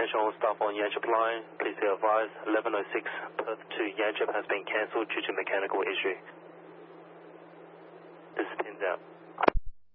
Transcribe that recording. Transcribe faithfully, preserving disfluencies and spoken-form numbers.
attention all staff on Yanchep line. Please be advised, eleven oh six Perth to Yanchep has been cancelled due to mechanical issue.